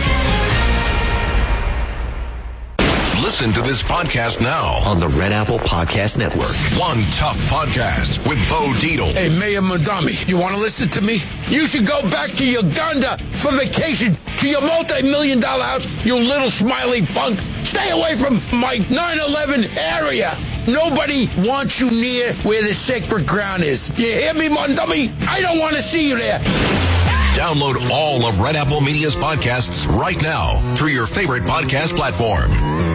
Listen to this podcast now on the Red Apple Podcast Network. One Tough Podcast with Bo Dietl. Hey, Mayor Mondami, you want to listen to me? You should go back to Uganda for vacation, to your multi-million-dollar house, you little smiley punk. Stay away from my 9/11 area. Nobody wants you near where the sacred ground is. You hear me, Mondami? I don't want to see you there. Download all of Red Apple Media's podcasts right now through your favorite podcast platform.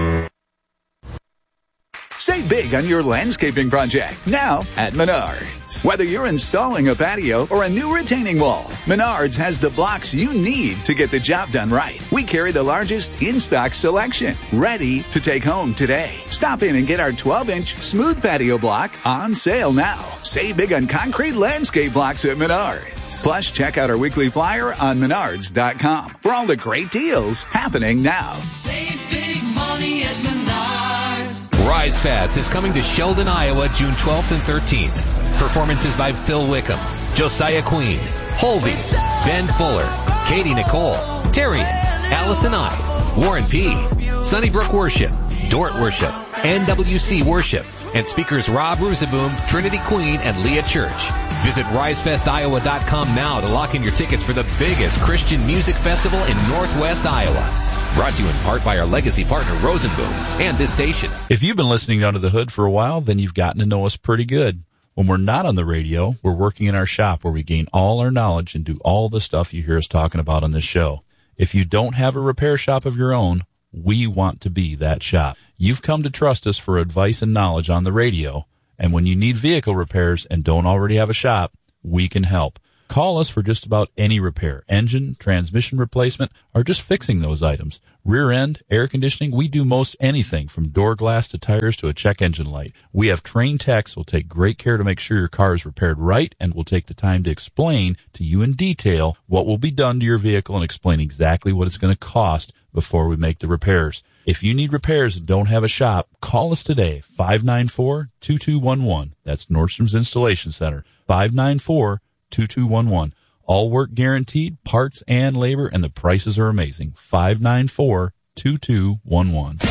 Save big on your landscaping project now at Menards. Whether you're installing a patio or a new retaining wall, Menards has the blocks you need to get the job done right. We carry the largest in-stock selection, ready to take home today. Stop in and get our 12-inch smooth patio block on sale now. Save big on concrete landscape blocks at Menards. Plus, check out our weekly flyer on Menards.com for all the great deals happening now. Save big money at Menards. Rise Fest is coming to Sheldon, Iowa, June 12th and 13th. Performances by Phil Wickham, Josiah Queen, Holby, Ben Fuller, Katie Nicole, Terrian, Allison I, Warren P., Sunnybrook Worship, Dort Worship, NWC Worship, and speakers Rob Rusaboom, Trinity Queen, and Leah Church. Visit RiseFestIowa.com now to lock in your tickets for the biggest Christian music festival in Northwest Iowa. Brought to you in part by our legacy partner, Rosenboom, and this station. If you've been listening to Under the Hood for a while, then you've gotten to know us pretty good. When we're not on the radio, we're working in our shop where we gain all our knowledge and do all the stuff you hear us talking about on this show. If you don't have a repair shop of your own, we want to be that shop. You've come to trust us for advice and knowledge on the radio, and when you need vehicle repairs and don't already have a shop, we can help. Call us for just about any repair, engine, transmission replacement, or just fixing those items. Rear end, air conditioning, we do most anything from door glass to tires to a check engine light. We have trained techs who will take great care to make sure your car is repaired right and will take the time to explain to you in detail what will be done to your vehicle and explain exactly what it's going to cost before we make the repairs. If you need repairs and don't have a shop, call us today, 594-2211. That's Nordstrom's Installation Center, 594-2211. All work guaranteed, parts and labor, and the prices are amazing. 594-2211.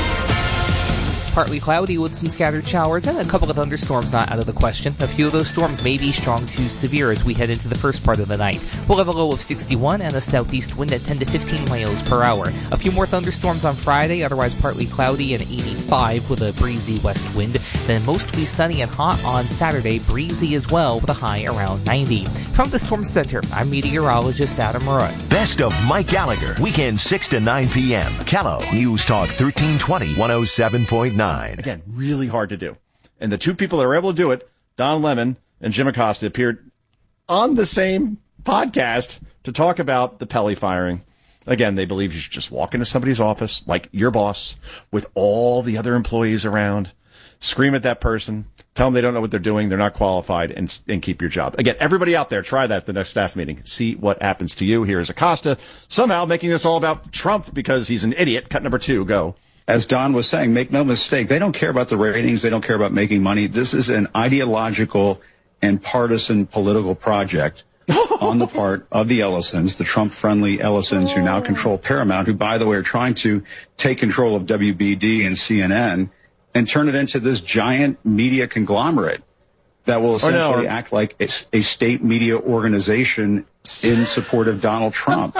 Partly cloudy with some scattered showers and a couple of thunderstorms not out of the question. A few of those storms may be strong to severe as we head into the first part of the night. We'll have a low of 61 and a southeast wind at 10 to 15 miles per hour. A few more thunderstorms on Friday, otherwise partly cloudy and 85 with a breezy west wind. Then mostly sunny and hot on Saturday, breezy as well with a high around 90. From the Storm Center, I'm meteorologist Adam Roy. Best of Mike Gallagher, weekend 6 to 9 p.m. Callow, News Talk 1320, 107.9. Again, really hard to do. And the two people that were able to do it, Don Lemon and Jim Acosta, appeared on the same podcast to talk about the Pelley firing. Again, they believe you should just walk into somebody's office, like your boss, with all the other employees around, scream at that person, tell them they don't know what they're doing, they're not qualified, and keep your job. Again, everybody out there, try that at the next staff meeting. See what happens to you. Here's Acosta, somehow making this all about Trump because he's an idiot. Cut number 2, go. As Don was saying, make no mistake, they don't care about the ratings. They don't care about making money. This is an ideological and partisan political project on the part of the Ellisons, the Trump-friendly Ellisons who now control Paramount, who, by the way, are trying to take control of WBD and CNN and turn it into this giant media conglomerate that will essentially act like a state media organization in support of Donald Trump.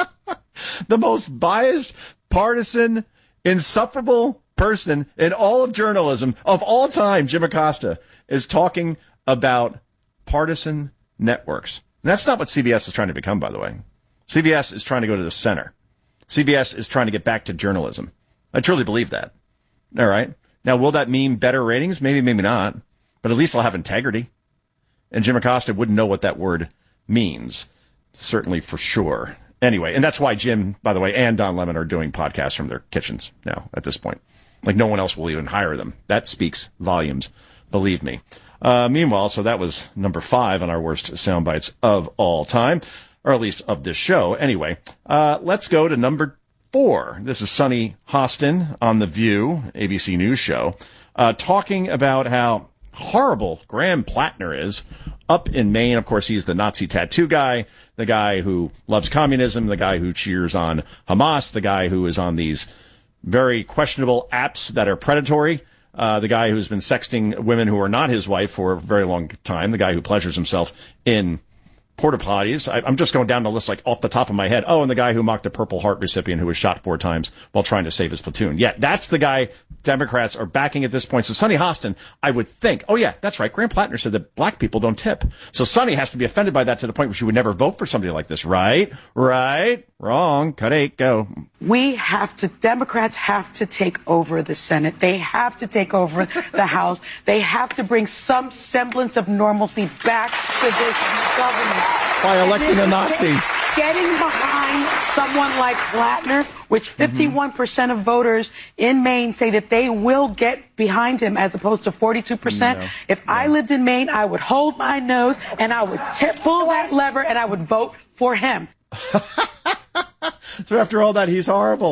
The most biased, partisan, insufferable person in all of journalism of all time, Jim Acosta, is talking about partisan networks. And that's not what CBS is trying to become, by the way. CBS is trying to go to the center. CBS is trying to get back to journalism. I truly believe that. All right. Now, will that mean better ratings? Maybe, maybe not. But at least I'll have integrity. And Jim Acosta wouldn't know what that word means. Certainly, for sure. Anyway, and that's why Jim, by the way, and Don Lemon are doing podcasts from their kitchens now at this point. Like no one else will even hire them. That speaks volumes, believe me. Meanwhile, so that was number 5 on our worst sound bites of all time, or at least of this show. Anyway, let's go to number 4. This is Sunny Hostin on The View, ABC News show, talking about how horrible Graham Plattner is up in Maine. Of course, he's the Nazi tattoo guy, the guy who loves communism, the guy who cheers on Hamas, the guy who is on these very questionable apps that are predatory, the guy who's been sexting women who are not his wife for a very long time, the guy who pleasures himself in porta potties. I'm just going down the list like off the top of my head. Oh, and the guy who mocked a Purple Heart recipient who was shot 4 times while trying to save his platoon. Yeah, that's the guy Democrats are backing at this point. So Sunny Hostin, I would think, oh yeah, that's right. Graham Plattner said that black people don't tip. So Sunny has to be offended by that to the point where she would never vote for somebody like this, right? Right? Wrong. Cut 8, go. Democrats have to take over the Senate. They have to take over the House. They have to bring some semblance of normalcy back to this government. By electing a Nazi. Getting behind someone like Plattner, which 51% of voters in Maine say that they will get behind him as opposed to 42%. No. If I lived in Maine, I would hold my nose and I would pull that lever and I would vote for him. So after all that, he's horrible.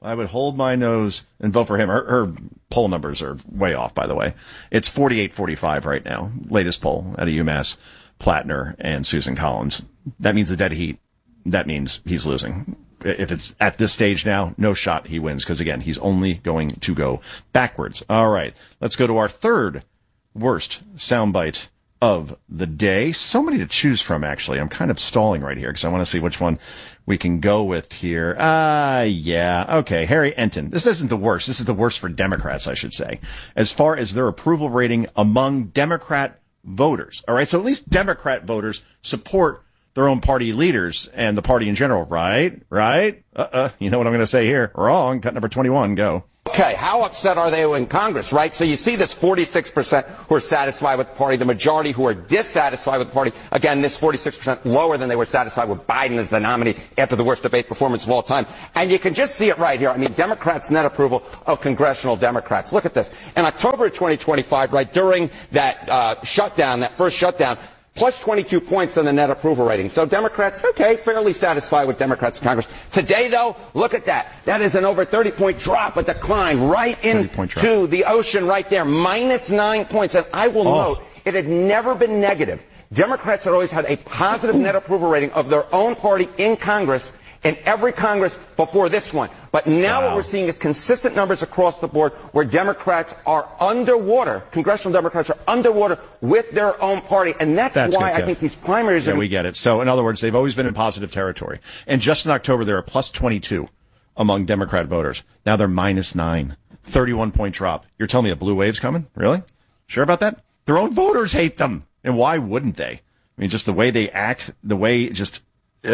I would hold my nose and vote for him. Her poll numbers are way off, by the way. It's 48-45 right now. Latest poll out of UMass, Plattner and Susan Collins. That means a dead heat. That means he's losing. If it's at this stage now, no shot he wins, because, again, he's only going to go backwards. All right, let's go to our third worst soundbite of the day. So many to choose from, actually. I'm kind of stalling right here because I want to see which one we can go with here. Yeah. Okay. Harry Enton. This isn't the worst. This is the worst for Democrats, I should say, as far as their approval rating among Democrat voters. All right. So at least Democrat voters support their own party leaders and the party in general. Right? You know what I'm going to say here. Wrong. Cut number 21. Go. Okay, how upset are they in Congress, right? So you see this 46% who are satisfied with the party, the majority who are dissatisfied with the party. Again, this 46% lower than they were satisfied with Biden as the nominee after the worst debate performance of all time. And you can just see it right here. I mean, Democrats' net approval of congressional Democrats. Look at this. In October of 2025, right, during that shutdown, that first shutdown, plus 22 points on the net approval rating. So Democrats, okay, fairly satisfied with Democrats in Congress. Today, though, look at that. That is an over 30-point drop, a decline right into the ocean right there, minus 9 points. And I will note, it had never been negative. Democrats had always had a positive net approval rating of their own party in Congress in every Congress before this one. But now what we're seeing is consistent numbers across the board where Democrats are underwater. Congressional Democrats are underwater with their own party. And that's why good, I think these primaries we get it. So, in other words, they've always been in positive territory. And just in October, they were plus 22 among Democrat voters. Now they're minus 9. 31-point drop. You're telling me a blue wave's coming? Really? Sure about that? Their own voters hate them. And why wouldn't they? I mean, just the way they act, the way just,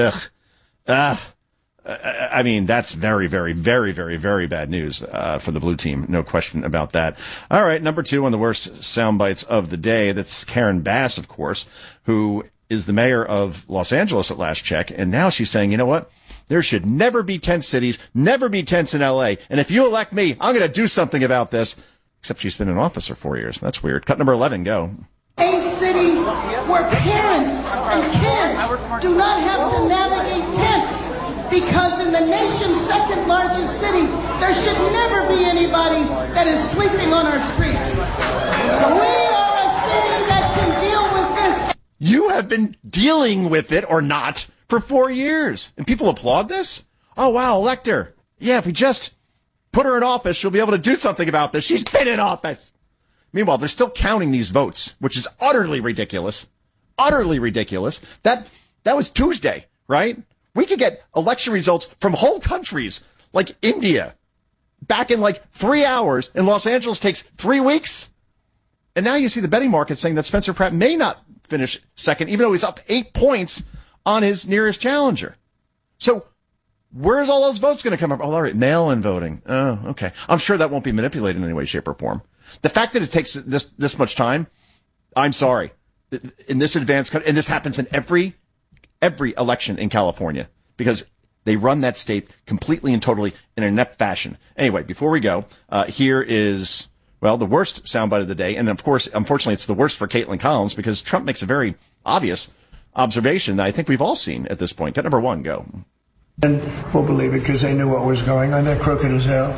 I mean, that's very, very, very, very, very bad news for the blue team. No question about that. All right, number 2 on the worst sound bites of the day. That's Karen Bass, of course, who is the mayor of Los Angeles at last check. And now she's saying, you know what? There should never be tent cities, never be tents in L.A. And if you elect me, I'm going to do something about this. Except she's been in office for 4 years. That's weird. Cut number 11, go. A city where parents and kids do not have to navigate tents. Because in the nation's second largest city, there should never be anybody that is sleeping on our streets. We are a city that can deal with this. You have been dealing with it or not for 4 years. And people applaud this? Oh, wow, elect her. Yeah, if we just put her in office, she'll be able to do something about this. She's been in office. Meanwhile, they're still counting these votes, which is utterly ridiculous. Utterly ridiculous. That was Tuesday, right? We could get election results from whole countries like India back in like 3 hours, and Los Angeles takes 3 weeks. And now you see the betting market saying that Spencer Pratt may not finish second, even though he's up 8 points on his nearest challenger. So where's all those votes going to come up? Oh, all right, mail-in voting. Oh, okay. I'm sure that won't be manipulated in any way, shape, or form. The fact that it takes this much time, I'm sorry. In this advanced country, and this happens in every election in California, because they run that state completely and totally in an inept fashion. Anyway, before we go, here is, well, the worst soundbite of the day. And of course, unfortunately, it's the worst for Caitlin Collins, because Trump makes a very obvious observation that I think we've all seen at this point. Cut number 1, go. And we'll believe it because they knew what was going on. They're crooked as hell.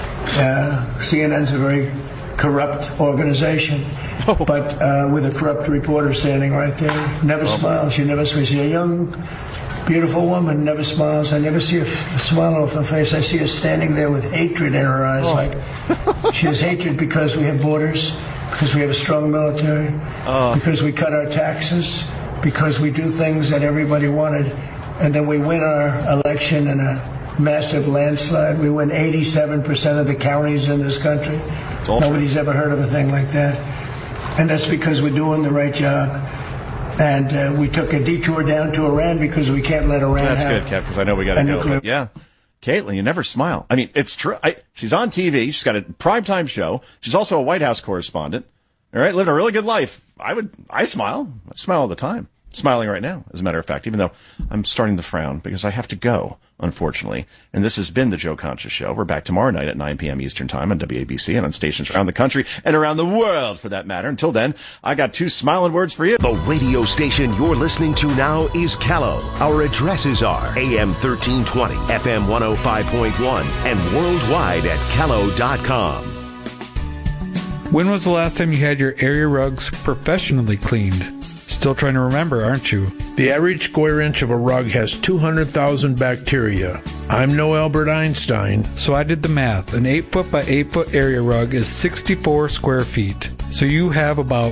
CNN's a very corrupt organization, but with a corrupt reporter standing right there. Never smiles. She never smiles. She's a young, beautiful woman, never smiles. I never see a smile off her face. I see her standing there with hatred in her eyes. Like she has hatred because we have borders, because we have a strong military, because we cut our taxes, because we do things that everybody wanted, and then we win our election in a massive landslide. We win 87% of the counties in this country. Nobody's ever heard of a thing like that. And that's because we're doing the right job. And we took a detour down to Iran because we can't let Iran That's have good, Kev, because I know we got to go. Yeah. Caitlin, you never smile. I mean, it's true. She's on TV. She's got a primetime show. She's also a White House correspondent. All right, living a really good life. I smile. I smile all the time. Smiling right now, as a matter of fact, even though I'm starting to frown because I have to go unfortunately. And this has been the Joe Concha Show. We're back tomorrow night at 9 p.m. Eastern Time on WABC and on stations around the country and around the world, for that matter. Until then, I got 2 smiling words for you. The radio station you're listening to now is Callow. Our addresses are AM 1320, FM 105.1, and worldwide at Callow.com. When was the last time you had your area rugs professionally cleaned? Still trying to remember, aren't you? The average square inch of a rug has 200,000 bacteria. I'm no Albert Einstein. So I did the math. An 8-foot by 8-foot area rug is 64 square feet. So you have about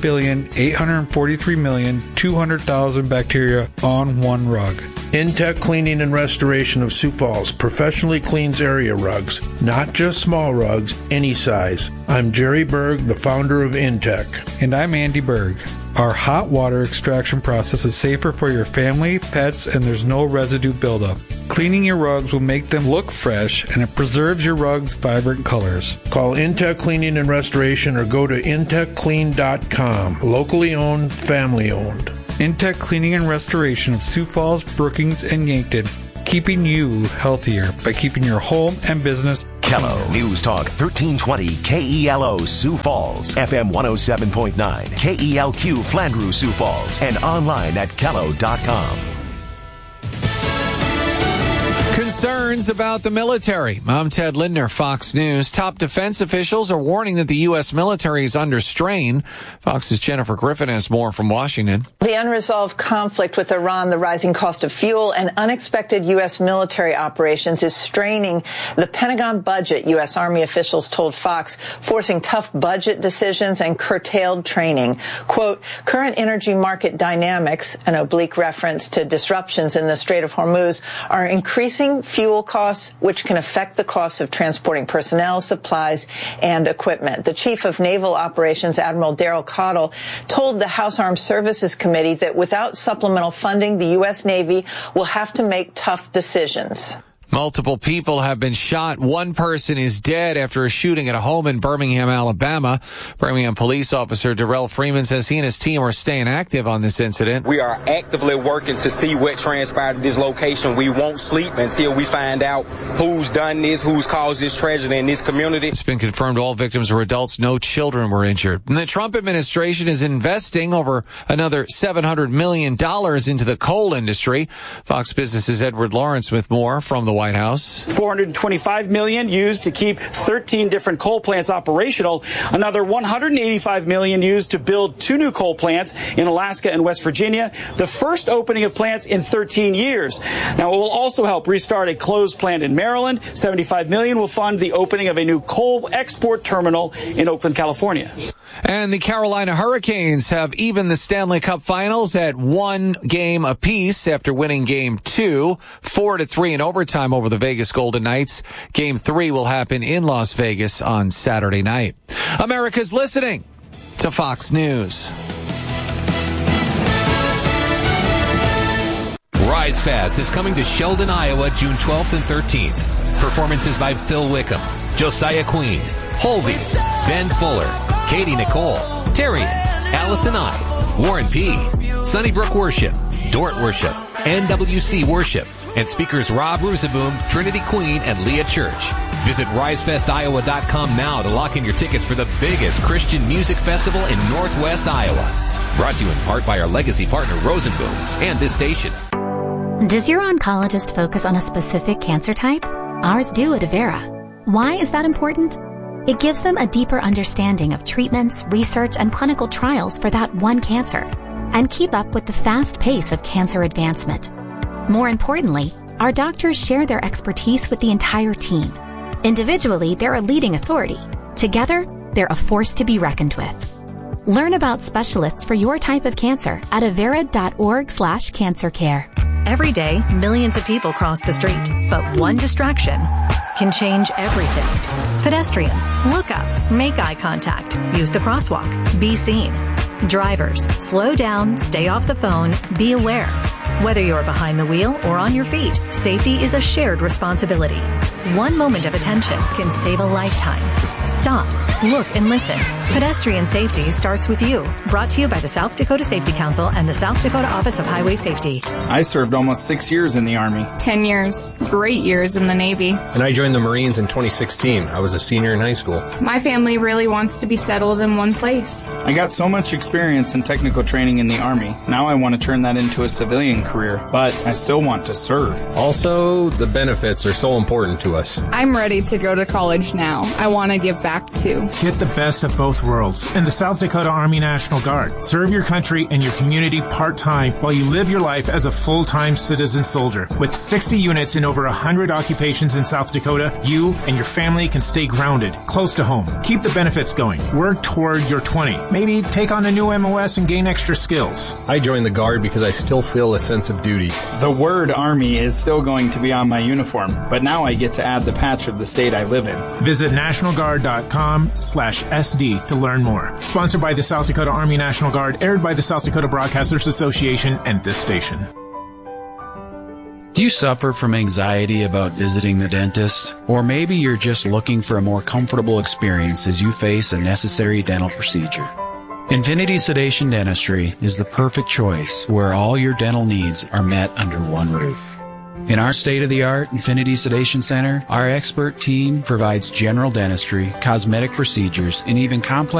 1,843,200,000 bacteria on one rug. Intech Cleaning and Restoration of Sioux Falls professionally cleans area rugs, not just small rugs, any size. I'm Jerry Berg, the founder of Intech. And I'm Andy Berg. Our hot water extraction process is safer for your family, pets, and there's no residue buildup. Cleaning your rugs will make them look fresh, and it preserves your rugs' vibrant colors. Call Intech Cleaning and Restoration or go to intechclean.com. Locally owned, family owned. Intech Cleaning and Restoration of Sioux Falls, Brookings, and Yankton, keeping you healthier by keeping your home and business. Callow News Talk 1320 KELO Sioux Falls, FM 107.9, KELQ Flandreau Sioux Falls, and online at Callow.com. Concerns about the military. I'm Ted Lindner, Fox News. Top defense officials are warning that the U.S. military is under strain. Fox's Jennifer Griffin has more from Washington. The unresolved conflict with Iran, the rising cost of fuel, and unexpected U.S. military operations is straining the Pentagon budget, U.S. Army officials told Fox, forcing tough budget decisions and curtailed training. Quote, current energy market dynamics, an oblique reference to disruptions in the Strait of Hormuz, are increasing fuel costs, which can affect the costs of transporting personnel, supplies, and equipment. The Chief of Naval Operations, Admiral Daryl Cottle, told the House Armed Services Committee that without supplemental funding, the U.S. Navy will have to make tough decisions. Multiple people have been shot. One person is dead after a shooting at a home in Birmingham, Alabama. Birmingham police officer Darrell Freeman says he and his team are staying active on this incident. We are actively working to see what transpired at this location. We won't sleep until we find out who's done this, who's caused this tragedy in this community. It's been confirmed all victims were adults. No children were injured. And the Trump administration is investing over another $700 million into the coal industry. Fox Business's Edward Lawrence with more from the White House. $425 million used to keep 13 different coal plants operational. Another $185 million used to build 2 new coal plants in Alaska and West Virginia. The first opening of plants in 13 years. Now, it will also help restart a closed plant in Maryland. $75 million will fund the opening of a new coal export terminal in Oakland, California. And the Carolina Hurricanes have evened the Stanley Cup Finals at 1 game apiece after winning Game 2, 4-3 in overtime over the Vegas Golden Knights. Game 3 will happen in Las Vegas on Saturday night. America's listening to Fox News. Rise Fest is coming to Sheldon, Iowa, June 12th and 13th. Performances by Phil Wickham, Josiah Queen, Holvey, Ben Fuller, Katie Nicole, Terrian, Allison I, Warren P., Sunnybrook Worship, Dort Worship, NWC Worship, and speakers Rob Rusaboom, Trinity Queen, and Leah Church. Visit RiseFestIowa.com now to lock in your tickets for the biggest Christian music festival in Northwest Iowa. Brought to you in part by our legacy partner Rosenboom and this station. Does your oncologist focus on a specific cancer type? Ours do at Avera. Why is that important? It gives them a deeper understanding of treatments, research, and clinical trials for that one cancer, and keep up with the fast pace of cancer advancement. More importantly, our doctors share their expertise with the entire team. Individually, they're a leading authority. Together, they're a force to be reckoned with. Learn about specialists for your type of cancer at avera.org/cancercare. Every day, millions of people cross the street, but one distraction can change everything. Pedestrians, look up, make eye contact, use the crosswalk, be seen. Drivers, slow down, stay off the phone, be aware. Whether you're behind the wheel or on your feet, safety is a shared responsibility. One moment of attention can save a lifetime. Stop, look, and listen. Pedestrian safety starts with you. Brought to you by the South Dakota Safety Council and the South Dakota Office of Highway Safety. I served almost 6 years in the Army. 10 years. Great years in the Navy. And I joined the Marines in 2016. I was a senior in high school. My family really wants to be settled in one place. I got so much experience in technical training in the Army. Now I want to turn that into a civilian career, but I still want to serve. Also, the benefits are so important to us. I'm ready to go to college now. I want to give back too. Get the best of both worlds in the South Dakota Army National Guard. Serve your country and your community part-time while you live your life as a full-time citizen soldier. With 60 units in over 100 occupations in South Dakota, you and your family can stay grounded, close to home. Keep the benefits going. Work toward your 20. Maybe take on a new MOS and gain extra skills. I joined the Guard because I still feel a sense of duty. The word Army is still going to be on my uniform, but now I get to add the patch of the state I live in. Visit nationalguard.com/SD to learn more. Sponsored by the South Dakota Army National Guard, aired by the South Dakota Broadcasters Association and this station. Do you suffer from anxiety about visiting the dentist? Or maybe you're just looking for a more comfortable experience as you face a necessary dental procedure. Infinity Sedation Dentistry is the perfect choice where all your dental needs are met under one roof. In our state-of-the-art Infinity Sedation Center, our expert team provides general dentistry, cosmetic procedures, and even complex